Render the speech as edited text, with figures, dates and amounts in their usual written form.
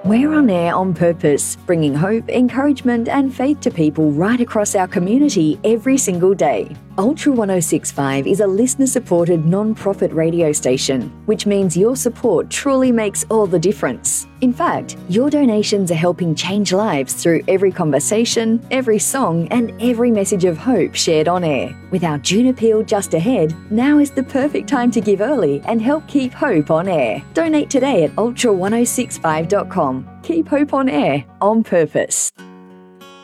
We're on air on purpose, bringing hope, encouragement and faith to people right across our community every single day. Ultra 1065 is a listener-supported non-profit radio station, which means your support truly makes all the difference. In fact, your donations are helping change lives through every conversation, every song and every message of hope shared on air. With our June appeal just ahead, now is the perfect time to give early and help keep hope on air. Donate today at ultra1065.com. Keep hope on air on purpose.